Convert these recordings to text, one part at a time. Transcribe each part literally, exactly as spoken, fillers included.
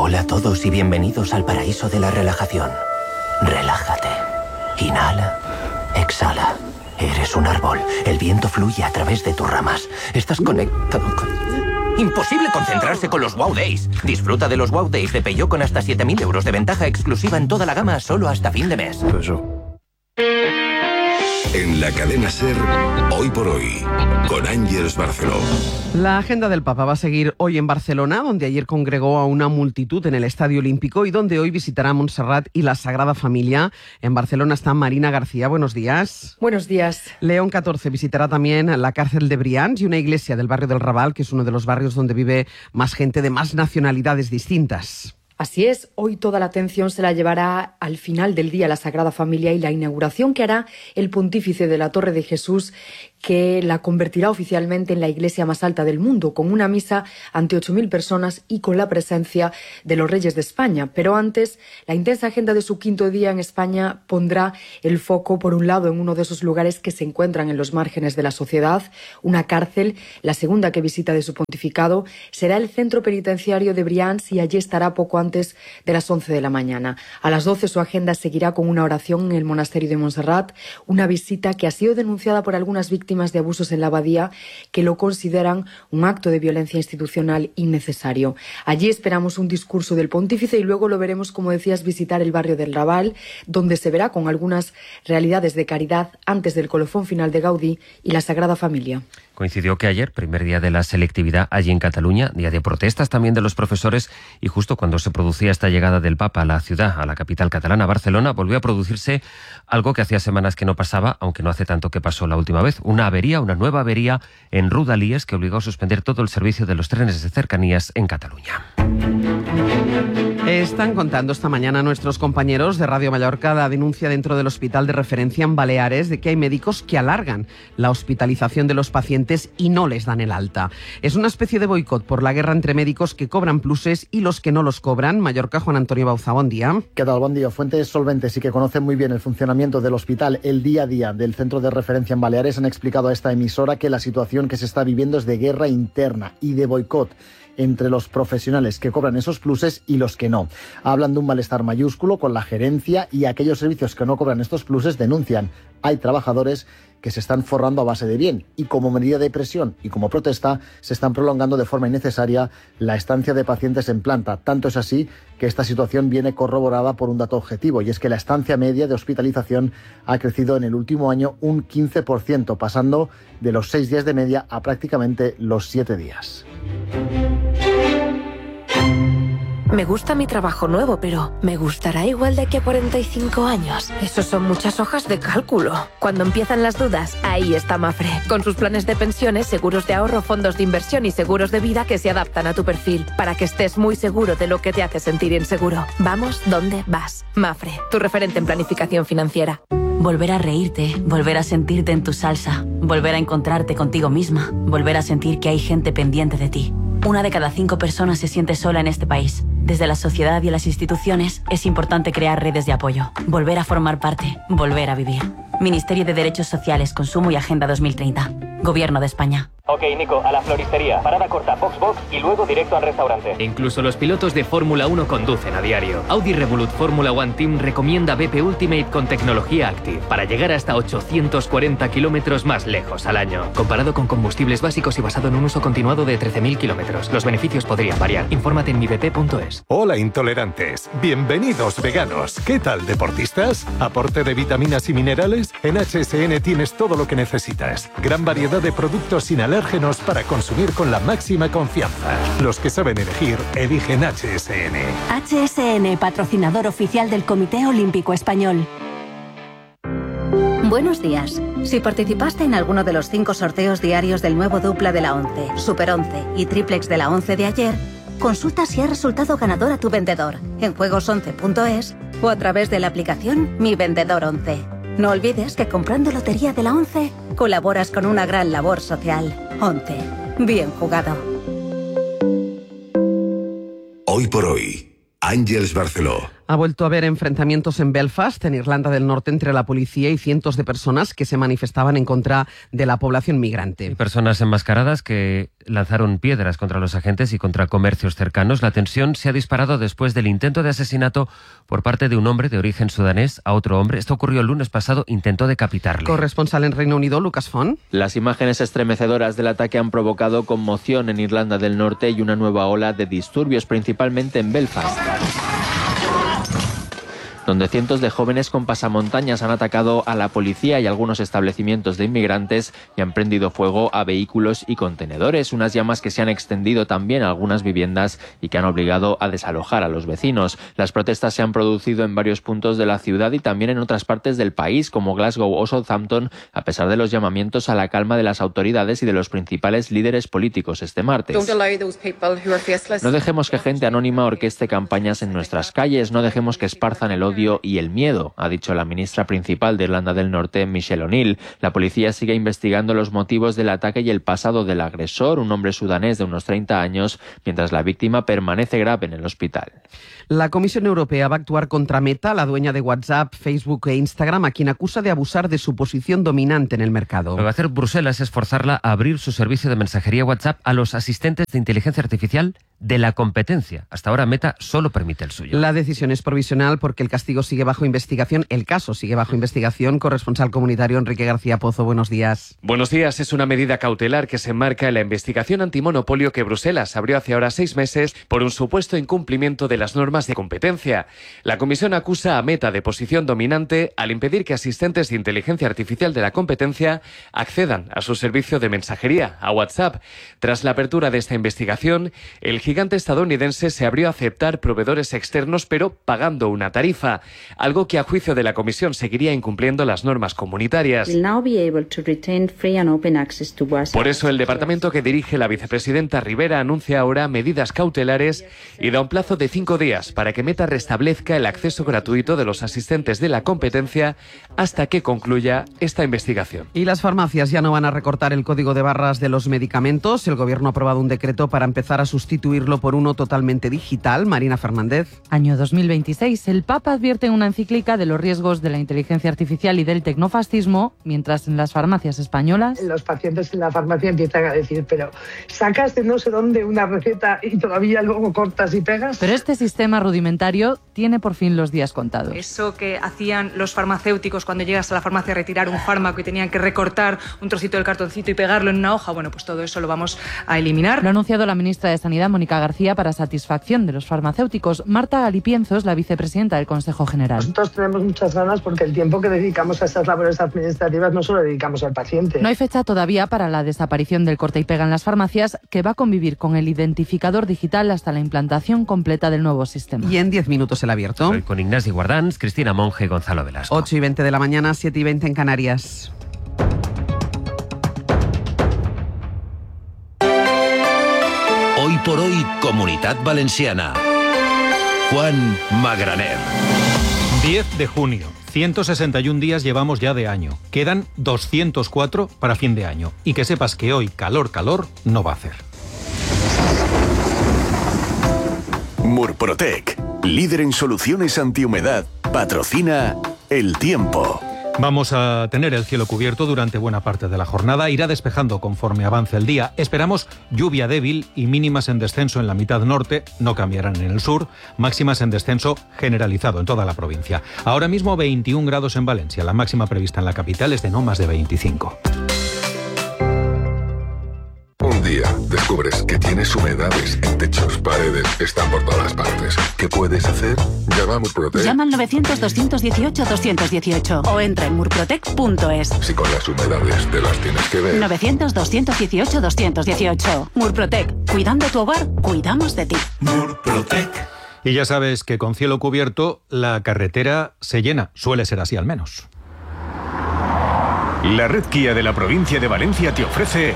Hola a todos y bienvenidos al paraíso de la relajación. Relájate. Inhala. Exhala. Eres un árbol. El viento fluye a través de tus ramas. Estás conectado con... Imposible concentrarse con los Wow Days. Disfruta de los Wow Days de Peugeot con hasta siete mil euros de ventaja exclusiva en toda la gama solo hasta fin de mes. Eso. En la cadena SER, Hoy por Hoy, con Ángeles Barceló. La agenda del Papa va a seguir hoy en Barcelona, donde ayer congregó a una multitud en el Estadio Olímpico y donde hoy visitará Montserrat y la Sagrada Familia. En Barcelona está Marina García. Buenos días. Buenos días. León catorce visitará también la cárcel de Brians y una iglesia del barrio del Raval, que es uno de los barrios donde vive más gente de más nacionalidades distintas. Así es, hoy toda la atención se la llevará al final del día la Sagrada Familia y la inauguración que hará el pontífice de la Torre de Jesús, que la convertirá oficialmente en la iglesia más alta del mundo, con una misa ante ocho mil personas y con la presencia de los reyes de España. Pero antes, la intensa agenda de su quinto día en España pondrá el foco, por un lado, en uno de esos lugares que se encuentran en los márgenes de la sociedad, una cárcel. La segunda que visita de su pontificado será el centro penitenciario de Brians y allí estará poco antes de las once de la mañana. A las doce su agenda seguirá con una oración en el monasterio de Montserrat, una visita que ha sido denunciada por algunas víctimas de abusos en la abadía que lo consideran un acto de violencia institucional innecesario. Allí esperamos un discurso del pontífice y luego lo veremos, como decías, visitar el barrio del Raval, donde se verá con algunas realidades de caridad antes del colofón final de Gaudí y la Sagrada Familia. Coincidió que ayer, primer día de la selectividad allí en Cataluña, día de protestas también de los profesores, y justo cuando se producía esta llegada del Papa a la ciudad, a la capital catalana, Barcelona, volvió a producirse algo que hacía semanas que no pasaba, aunque no hace tanto que pasó la última vez, una avería, una nueva avería en Rodalies que obligó a suspender todo el servicio de los trenes de cercanías en Cataluña. Están contando esta mañana nuestros compañeros de Radio Mallorca la denuncia dentro del hospital de referencia en Baleares de que hay médicos que alargan la hospitalización de los pacientes y no les dan el alta. Es una especie de boicot por la guerra entre médicos que cobran pluses y los que no los cobran. Mallorca, Juan Antonio Bauza, buen día. ¿Qué tal? Buen día. Fuentes solventes y que conocen muy bien el funcionamiento del hospital, el día a día del centro de referencia en Baleares, han explicado a esta emisora que la situación que se está viviendo es de guerra interna y de boicot entre los profesionales que cobran esos pluses y los que no. Hablan de un malestar mayúsculo con la gerencia y aquellos servicios que no cobran estos pluses denuncian. Hay trabajadores que se están forrando a base de bien y como medida de presión y como protesta se están prolongando de forma innecesaria la estancia de pacientes en planta. Tanto es así que esta situación viene corroborada por un dato objetivo y es que la estancia media de hospitalización ha crecido en el último año un quince por ciento, pasando de los seis días de media a prácticamente los siete días. Me gusta mi trabajo nuevo, pero ¿me gustará igual de aquí a cuarenta y cinco años? Eso son muchas hojas de cálculo. Cuando empiezan las dudas, ahí está Mafre. Con sus planes de pensiones, seguros de ahorro, fondos de inversión y seguros de vida que se adaptan a tu perfil, para que estés muy seguro de lo que te hace sentir inseguro. Vamos donde vas. Mafre, tu referente en planificación financiera. Volver a reírte, volver a sentirte en tu salsa, volver a encontrarte contigo misma, volver a sentir que hay gente pendiente de ti. Una de cada cinco personas se siente sola en este país. Desde la sociedad y las instituciones es importante crear redes de apoyo, volver a formar parte, volver a vivir. Ministerio de Derechos Sociales, Consumo y Agenda dos mil treinta. Gobierno de España. Ok, Nico, a la floristería. Parada corta, box box y luego directo al restaurante. Incluso los pilotos de Fórmula uno conducen a diario. Audi Revolut Fórmula One Team recomienda B P Ultimate con tecnología Active para llegar hasta ochocientos cuarenta kilómetros más lejos al año. Comparado con combustibles básicos y basado en un uso continuado de trece mil kilómetros. Los beneficios podrían variar. Infórmate en mi b p punto es. Hola, intolerantes. Bienvenidos, veganos. ¿Qué tal, deportistas? ¿Aporte de vitaminas y minerales? En H S N tienes todo lo que necesitas. Gran variedad de productos sin alérgenos para consumir con la máxima confianza. Los que saben elegir, eligen H S N. H S N, patrocinador oficial del Comité Olímpico Español. Buenos días. Si participaste en alguno de los cinco sorteos diarios del nuevo dupla de la once, Super once y Triplex de la once de ayer, consulta si ha resultado ganador a tu vendedor en juegos once punto es o a través de la aplicación Mi Vendedor once. No olvides que comprando Lotería de la once colaboras con una gran labor social. once. Bien jugado. Hoy por hoy, Ángeles Barceló. Ha vuelto a haber enfrentamientos en Belfast, en Irlanda del Norte, entre la policía y cientos de personas que se manifestaban en contra de la población migrante. Personas enmascaradas que lanzaron piedras contra los agentes y contra comercios cercanos. La tensión se ha disparado después del intento de asesinato por parte de un hombre de origen sudanés a otro hombre. Esto ocurrió el lunes pasado, intentó decapitarle. Corresponsal en Reino Unido, Lucas Font. Las imágenes estremecedoras del ataque han provocado conmoción en Irlanda del Norte y una nueva ola de disturbios, principalmente en Belfast, donde cientos de jóvenes con pasamontañas han atacado a la policía y algunos establecimientos de inmigrantes y han prendido fuego a vehículos y contenedores. Unas llamas que se han extendido también a algunas viviendas y que han obligado a desalojar a los vecinos. Las protestas se han producido en varios puntos de la ciudad y también en otras partes del país, como Glasgow o Southampton, a pesar de los llamamientos a la calma de las autoridades y de los principales líderes políticos este martes. No dejemos que gente anónima orqueste campañas en nuestras calles, no dejemos que esparzan el odio y el miedo, ha dicho la ministra principal de Irlanda del Norte, Michelle O'Neill. La policía sigue investigando los motivos del ataque y el pasado del agresor, un hombre sudanés de unos treinta años, mientras la víctima permanece grave en el hospital. La Comisión Europea va a actuar contra Meta, la dueña de WhatsApp, Facebook e Instagram, a quien acusa de abusar de su posición dominante en el mercado. Lo que va a hacer Bruselas es forzarla a abrir su servicio de mensajería WhatsApp a los asistentes de inteligencia artificial de la competencia. Hasta ahora Meta solo permite el suyo. La decisión es provisional porque el castigo sigue bajo investigación. El caso sigue bajo investigación. Corresponsal comunitario Enrique García Pozo, buenos días. Buenos días. Es una medida cautelar que se enmarca en la investigación antimonopolio que Bruselas abrió hace ahora seis meses por un supuesto incumplimiento de las normas de competencia. La comisión acusa a Meta de posición dominante al impedir que asistentes de inteligencia artificial de la competencia accedan a su servicio de mensajería, a WhatsApp. Tras la apertura de esta investigación, el gigante estadounidense se abrió a aceptar proveedores externos, pero pagando una tarifa, algo que a juicio de la Comisión seguiría incumpliendo las normas comunitarias. Por eso el departamento que dirige la vicepresidenta Rivera anuncia ahora medidas cautelares y da un plazo de cinco días para que Meta restablezca el acceso gratuito de los asistentes de la competencia hasta que concluya esta investigación. Y las farmacias ya no van a recortar el código de barras de los medicamentos. El Gobierno ha aprobado un decreto para empezar a sustituirlo por uno totalmente digital. Marina Fernández. Año dos mil veintiséis. El Papa advierte en una encíclica de los riesgos de la inteligencia artificial y del tecnofascismo, mientras en las farmacias españolas los pacientes en la farmacia empiezan a decir, pero sacas de no sé dónde una receta y todavía luego cortas y pegas. Pero este sistema rudimentario tiene por fin los días contados. Eso que hacían los farmacéuticos cuando llegas a la farmacia a retirar un fármaco y tenían que recortar un trocito del cartoncito y pegarlo en una hoja, bueno, pues todo eso lo vamos a eliminar. Lo ha anunciado la ministra de Sanidad, Mónica García, para satisfacción de los farmacéuticos. Marta Galipienzo es la vicepresidenta del Consejo General. Nosotros tenemos muchas ganas porque el tiempo que dedicamos a estas labores administrativas no solo dedicamos al paciente. No hay fecha todavía para la desaparición del corta y pega en las farmacias, que va a convivir con el identificador digital hasta la implantación completa del nuevo sistema. Y en diez minutos el abierto. Hoy con Ignasi Guardans, Cristina Monge y Gonzalo Velasco. ocho y veinte de la mañana, siete y veinte en Canarias. Hoy por hoy, Comunitat Valenciana. Juan Magraner. diez de junio. ciento sesenta y un días llevamos ya de año. Quedan doscientos cuatro para fin de año. Y que sepas que hoy calor, calor no va a hacer. Murprotec, líder en soluciones antihumedad, patrocina El Tiempo. Vamos a tener el cielo cubierto durante buena parte de la jornada. Irá despejando conforme avance el día. Esperamos lluvia débil y mínimas en descenso en la mitad norte. No cambiarán en el sur. Máximas en descenso generalizado en toda la provincia. Ahora mismo veintiún grados en Valencia. La máxima prevista en la capital es de no más de veinticinco. Un día descubres que tienes humedades en techos, paredes, están por todas partes. ¿Qué puedes hacer? Llama a Murprotec. Llama al novecientos, doscientos dieciocho, doscientos dieciocho o entra en murprotec punto es. Si con las humedades te las tienes que ver. novecientos, doscientos dieciocho, doscientos dieciocho. Murprotec. Cuidando tu hogar, cuidamos de ti. Murprotec. Y ya sabes que con cielo cubierto la carretera se llena. Suele ser así al menos. La red Kia de la provincia de Valencia te ofrece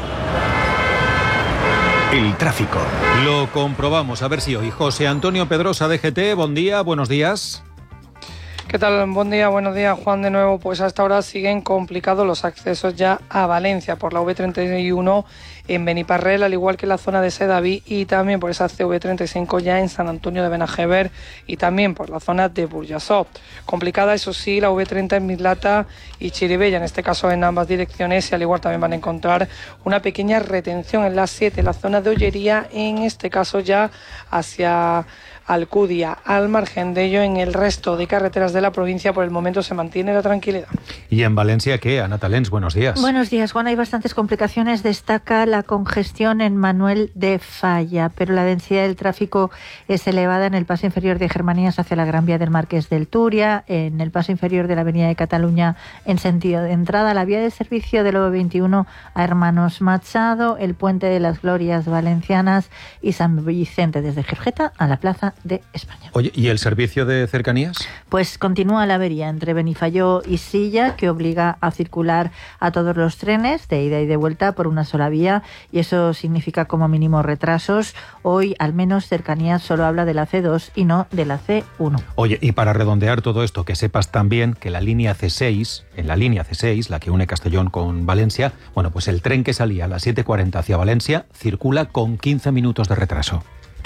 el tráfico. Lo comprobamos, a ver si hoy. José Antonio Pedrosa, D G T, buen día, buenos días. ¿Qué tal? Buen día, buenos días, Juan, de nuevo. Pues hasta ahora siguen complicados los accesos ya a Valencia por la V treinta y uno en Beniparrell, al igual que en la zona de Sedaví, y también por esa C V treinta y cinco ya en San Antonio de Benajever y también por la zona de Burjasot. Complicada, eso sí, la V treinta en Mislata y Chirivella, en este caso en ambas direcciones, y al igual también van a encontrar una pequeña retención en la siete, en la zona de Ollería, en este caso ya hacia Alcudia. Al margen de ello, en el resto de carreteras de la provincia por el momento se mantiene la tranquilidad. ¿Y en Valencia qué? Ana Talens, buenos días. Buenos días, Juan. Hay bastantes complicaciones. Destaca la congestión en Manuel de Falla, pero la densidad del tráfico es elevada en el paso inferior de Germanías hacia la Gran Vía del Marqués del Turia, en el paso inferior de la Avenida de Cataluña en sentido de entrada, la vía de servicio del O veintiuno a Hermanos Machado, el Puente de las Glorias Valencianas y San Vicente desde Jerjeta a la Plaza de España. Oye, ¿y el servicio de cercanías? Pues continúa la avería entre Benifayó y Silla, que obliga a circular a todos los trenes de ida y de vuelta por una sola vía, y eso significa como mínimo retrasos. Hoy, al menos, Cercanías solo habla de la C dos y no de la C uno. Oye, y para redondear todo esto, que sepas también que la línea C seis, en la línea C seis, la que une Castellón con Valencia, bueno, pues el tren que salía a las siete cuarenta hacia Valencia circula con quince minutos de retraso.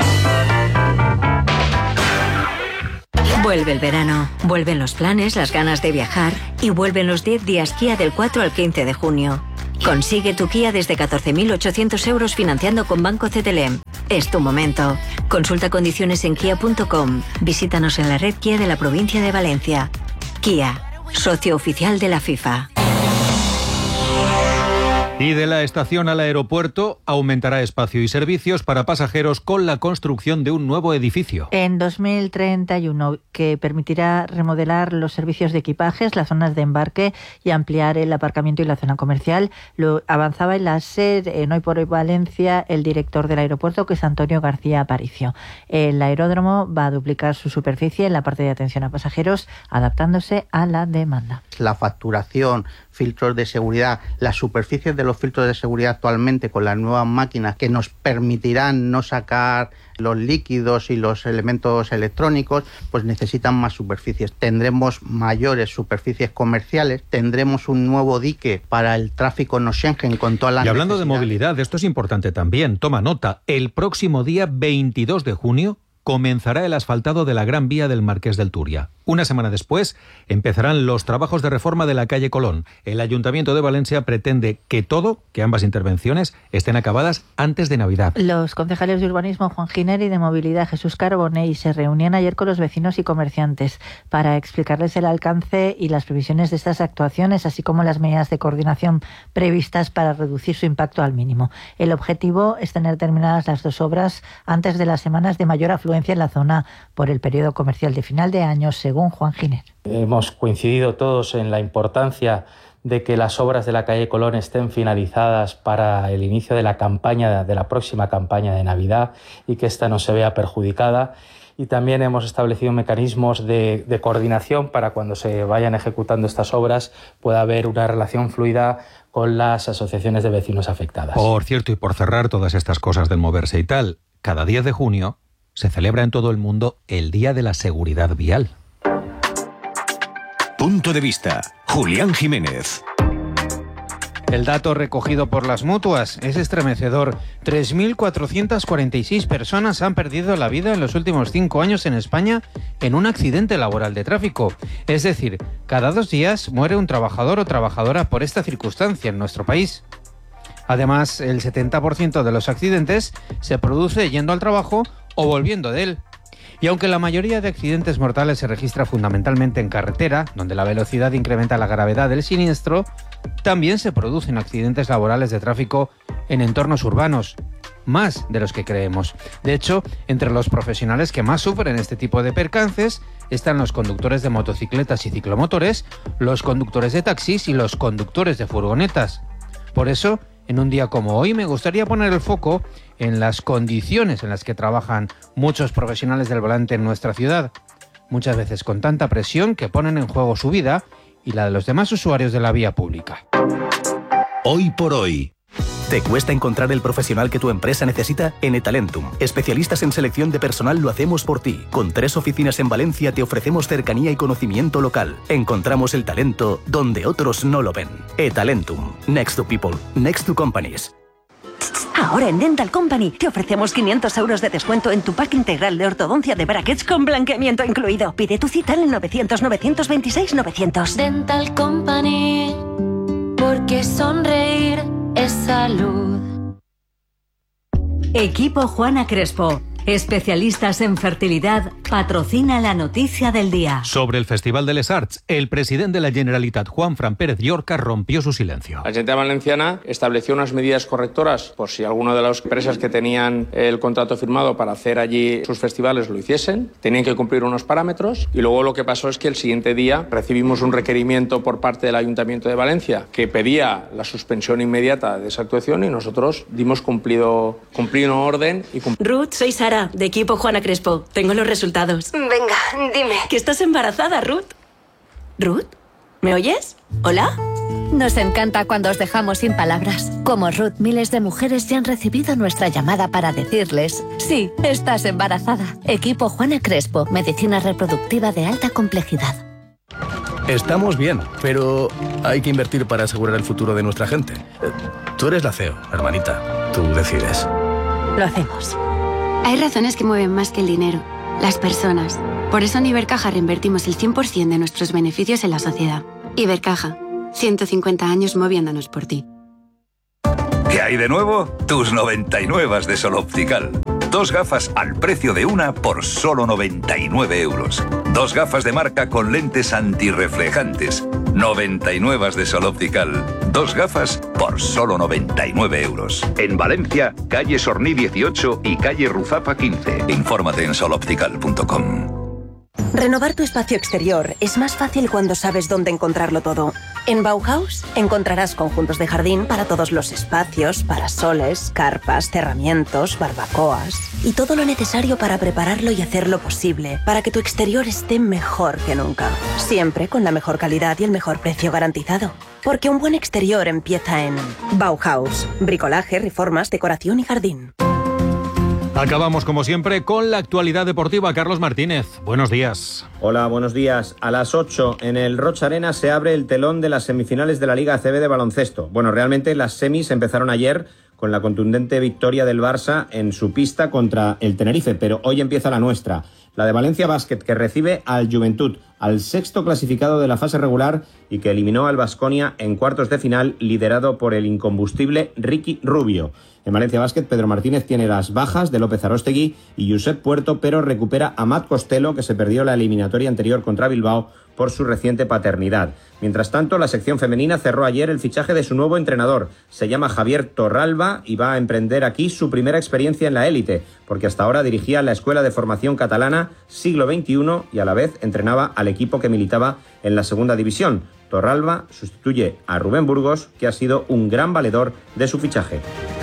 Vuelve el verano, vuelven los planes, las ganas de viajar y vuelven los diez días Kia del cuatro al quince de junio. Consigue tu Kia desde catorce mil ochocientos euros financiando con Banco C T L M. Es tu momento. Consulta condiciones en kia punto com. Visítanos en la red Kia de la provincia de Valencia. Kia, socio oficial de la FIFA. Y de la estación al aeropuerto aumentará espacio y servicios para pasajeros con la construcción de un nuevo edificio. En dos mil treinta y uno, que permitirá remodelar los servicios de equipajes, las zonas de embarque y ampliar el aparcamiento y la zona comercial. Lo avanzaba en la SER, en Hoy por Hoy Valencia, el director del aeropuerto, que es Antonio García Aparicio. El aeródromo va a duplicar su superficie en la parte de atención a pasajeros, adaptándose a la demanda. La facturación, filtros de seguridad, las superficies de los filtros de seguridad actualmente con las nuevas máquinas que nos permitirán no sacar los líquidos y los elementos electrónicos, pues necesitan más superficies. Tendremos mayores superficies comerciales, tendremos un nuevo dique para el tráfico no Schengen con todas las Y hablando de necesidades. movilidad, esto es importante también, toma nota, el próximo día veintidós de junio comenzará el asfaltado de la Gran Vía del Marqués del Turia. Una semana después empezarán los trabajos de reforma de la calle Colón. El Ayuntamiento de Valencia pretende que todo, que ambas intervenciones, estén acabadas antes de Navidad. Los concejales de urbanismo Juan Giner y de movilidad Jesús Carbonell se reunían ayer con los vecinos y comerciantes para explicarles el alcance y las previsiones de estas actuaciones, así como las medidas de coordinación previstas para reducir su impacto al mínimo. El objetivo es tener terminadas las dos obras antes de las semanas de mayor afluencia en la zona por el periodo comercial de final de año, según Juan Giner. Hemos coincidido todos en la importancia de que las obras de la calle Colón estén finalizadas para el inicio de la campaña, de la próxima campaña de Navidad, y que esta no se vea perjudicada. Y también hemos establecido mecanismos de, de coordinación para cuando se vayan ejecutando estas obras pueda haber una relación fluida con las asociaciones de vecinos afectadas. Por cierto, y por cerrar todas estas cosas del moverse y tal, cada diez de junio se celebra en todo el mundo el Día de la Seguridad Vial. Punto de vista. Julián Jiménez. El dato recogido por las mutuas es estremecedor. tres mil cuatrocientas cuarenta y seis personas han perdido la vida en los últimos cinco años en España en un accidente laboral de tráfico. Es decir, cada dos días muere un trabajador o trabajadora por esta circunstancia en nuestro país. Además, el setenta por ciento de los accidentes se produce yendo al trabajo o volviendo de él. Y aunque la mayoría de accidentes mortales se registra fundamentalmente en carretera, donde la velocidad incrementa la gravedad del siniestro, también se producen accidentes laborales de tráfico en entornos urbanos, más de los que creemos. De hecho, entre los profesionales que más sufren este tipo de percances están los conductores de motocicletas y ciclomotores, los conductores de taxis y los conductores de furgonetas. Por eso, en un día como hoy me gustaría poner el foco en las condiciones en las que trabajan muchos profesionales del volante en nuestra ciudad, muchas veces con tanta presión que ponen en juego su vida y la de los demás usuarios de la vía pública. Hoy por hoy. ¿Te cuesta encontrar el profesional que tu empresa necesita? En eTalentum, especialistas en selección de personal, lo hacemos por ti. Con tres oficinas en Valencia te ofrecemos cercanía y conocimiento local. Encontramos el talento donde otros no lo ven. eTalentum. Next to people. Next to companies. Ahora en Dental Company te ofrecemos quinientos euros de descuento en tu pack integral de ortodoncia de brackets con blanqueamiento incluido. Pide tu cita en el novecientos, novecientos veintiséis, novecientos. Dental Company, porque sonreír es salud. Equipo Juana Crespo, especialistas en fertilidad, patrocina la noticia del día. Sobre el Festival de les Arts, el presidente de la Generalitat, Juanfran Pérez Llorca, rompió su silencio. La Generalitat Valenciana estableció unas medidas correctoras por si alguna de las empresas que tenían el contrato firmado para hacer allí sus festivales lo hiciesen. Tenían que cumplir unos parámetros y luego lo que pasó es que el siguiente día recibimos un requerimiento por parte del Ayuntamiento de Valencia que pedía la suspensión inmediata de esa actuación y nosotros dimos cumplido, cumplido orden. Y cumpl- Ruth, soy Sara, de Equipo Juana Crespo. Tengo los resultados. Venga, dime. Que estás embarazada, Ruth. ¿Ruth? ¿Me oyes? ¿Hola? Nos encanta cuando os dejamos sin palabras. Como Ruth, miles de mujeres ya han recibido nuestra llamada para decirles: sí, estás embarazada. Equipo Juana Crespo, medicina reproductiva de alta complejidad. Estamos bien, pero hay que invertir para asegurar el futuro de nuestra gente. Tú eres la C E O, hermanita. Tú decides. Lo hacemos. Hay razones que mueven más que el dinero. Las personas. Por eso en Ibercaja reinvertimos el cien por ciento de nuestros beneficios en la sociedad. Ibercaja. ciento cincuenta años moviéndonos por ti. ¿Qué hay de nuevo? Tus noventa y nueve de Sol Optical. Dos gafas al precio de una por solo noventa y nueve euros. Dos gafas de marca con lentes antirreflejantes. noventa y nueve de Sol Optical. Dos gafas por solo noventa y nueve euros. En Valencia, calle Sorní dieciocho y calle Ruzapa quince. Infórmate en sol optical punto com. Renovar tu espacio exterior es más fácil cuando sabes dónde encontrarlo todo. En Bauhaus encontrarás conjuntos de jardín para todos los espacios, parasoles, carpas, cerramientos, barbacoas y todo lo necesario para prepararlo y hacerlo posible, para que tu exterior esté mejor que nunca. Siempre con la mejor calidad y el mejor precio garantizado. Porque un buen exterior empieza en Bauhaus. Bricolaje, reformas, decoración y jardín. Acabamos, como siempre, con la actualidad deportiva. Carlos Martínez, buenos días. Hola, buenos días. A las ocho en el Roch Arena se abre el telón de las semifinales de la Liga A C B de baloncesto. Bueno, realmente las semis empezaron ayer con la contundente victoria del Barça en su pista contra el Tenerife, pero hoy empieza la nuestra. La de Valencia Basket, que recibe al Juventud, al sexto clasificado de la fase regular y que eliminó al Baskonia en cuartos de final, liderado por el incombustible Ricky Rubio. En Valencia Basket, Pedro Martínez tiene las bajas de López Aróstegui y Josep Puerto, pero recupera a Matt Costello, que se perdió la eliminatoria anterior contra Bilbao por su reciente paternidad. Mientras tanto, la sección femenina cerró ayer el fichaje de su nuevo entrenador. Se llama Javier Torralba y va a emprender aquí su primera experiencia en la élite, porque hasta ahora dirigía la Escuela de Formación Catalana Siglo veintiuno y a la vez entrenaba al equipo que militaba en la segunda división. Torralba sustituye a Rubén Burgos, que ha sido un gran valedor de su fichaje.